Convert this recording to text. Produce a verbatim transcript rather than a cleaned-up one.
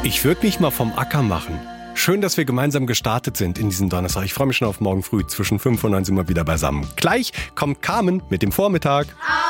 Ich würde mich mal vom Acker machen. Schön, dass wir gemeinsam gestartet sind in diesen Donnerstag. Ich freue mich schon auf morgen früh. Zwischen fünf und neun sind wir wieder beisammen. Gleich kommt Carmen mit dem Vormittag.